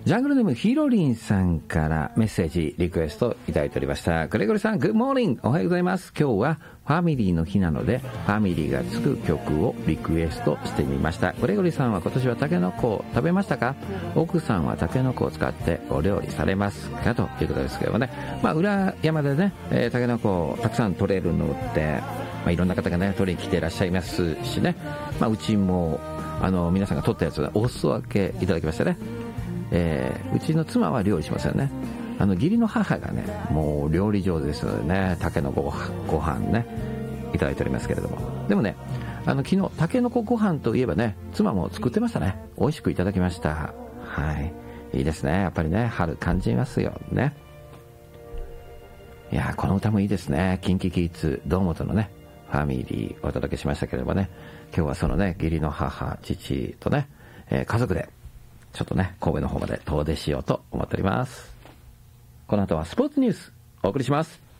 ジャングルネームヒロリンさんからメッセージリクエストいただいておりました。グレゴリーさん、グッモーニング、おはようございます。今日はファミリーの日なのでファミリーがつく曲をリクエストしてみました。グレゴリーさんは今年はタケノコを食べましたか？奥さんはタケノコを使ってお料理されますか？ということですけどもね、裏山でね、タケノコをたくさん取れるので、いろんな方がね取りに来ていらっしゃいますしね、うちも皆さんが取ったやつをお裾分けいただきましたね。うちの妻は料理しますよね。義理の母がねもう料理上手ですのでね、タケノコご飯ねいただいておりますけれども、でもね昨日タケノコご飯といえばね、妻も作ってましたね。美味しくいただきました。はい、いいですね。やっぱりね春感じますよね。いやこの歌もいいですね。キンキキッズ堂本のねファミリーお届けしましたけれどもね、今日はそのね義理の母父とね、家族でちょっとね神戸の方まで遠出しようと思っております。この後はスポーツニュースお送りします。